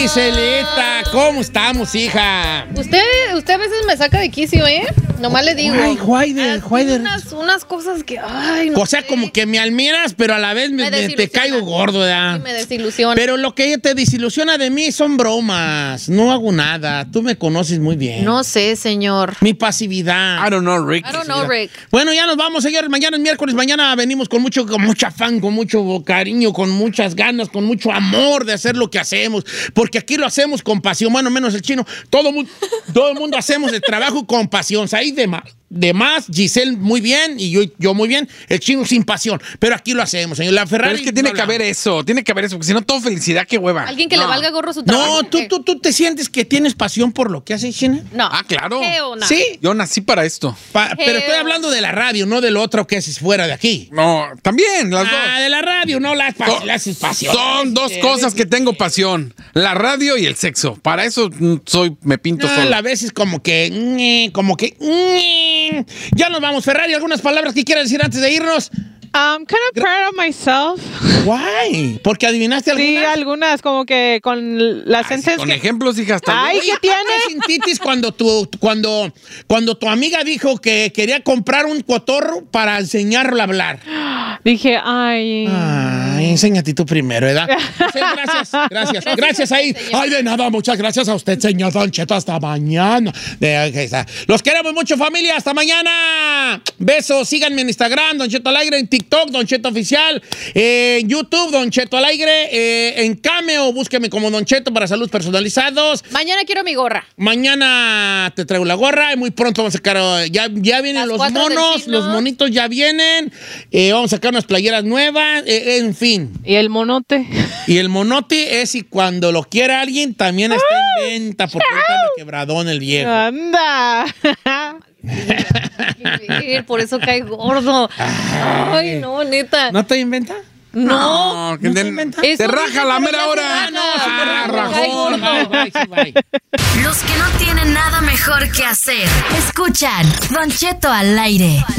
Giselita, ¿cómo estamos, hija? Usted a veces me saca de quicio, ¿eh? Nomás le digo. Ay, Juaider. Unas cosas que, ay, no O sea, sé. como que me admiras, pero a la vez te caigo gordo, ¿verdad? Sí, me desilusiona. Pero lo que te desilusiona de mí son bromas. No hago nada. Tú me conoces muy bien. No sé, señor. Mi pasividad. I don't know, Rick. Bueno, ya nos vamos, señores. Mañana es miércoles. Mañana venimos con mucho afán, con mucho cariño, con muchas ganas, con mucho amor de hacer lo que hacemos. Porque aquí lo hacemos con pasión. Bueno, menos el chino. Todo el mundo hacemos el trabajo con pasión. Ahí de más, Giselle muy bien y yo muy bien, el chino sin pasión, pero aquí lo hacemos, señor. La Ferrari. Pero es que tiene que haber eso, porque si no, todo felicidad, qué hueva. Alguien que le valga gorro su trabajo. No, tú te sientes que tienes pasión por lo que haces, China. No. Ah, claro. Sí. Yo nací para esto. Pero estoy hablando de la radio, no del otro que haces fuera de aquí. No, también, las dos. De la radio, no las haces pasión. Son dos cosas que tengo pasión: la radio y el sexo. Para eso me pinto solo. A veces como que. Ya nos vamos, Ferrari. ¿Algunas palabras que quieras decir antes de irnos? Kind of proud of myself. Why? ¿Porque adivinaste algunas? Sí, algunas, como que con las sentencias. Con ejemplos, hija, hasta Ay, ¿qué tiene? Sintitis cuando tu amiga dijo que quería comprar un cotorro para enseñarlo a hablar. Dije, ay. Enséñate tú primero, ¿verdad? Gracias ahí. Ay, de nada, muchas gracias a usted, señor Don Cheto. Hasta mañana. Los queremos mucho, familia. Hasta mañana. Besos. Síganme en Instagram, Don Cheto al aire, en TikTok, Don Cheto Oficial, en YouTube, Don Cheto al aire, en Cameo, búsqueme como Don Cheto para saludos personalizados. Mañana quiero mi gorra. Mañana te traigo la gorra y muy pronto vamos a sacar, ya vienen los monos, los monitos ya vienen, vamos a sacar unas playeras nuevas, en fin. ¿Y el monote? Y el monote es, y cuando lo quiera alguien, también está en venta, porque ahorita anda quebradón el viejo. ¡Anda! Por eso cae gordo. Ay, no, neta. ¿No te inventa? No. Te raja la mera hora. Rajón. Bye. Los que no tienen nada mejor que hacer, escuchan Don Cheto al aire.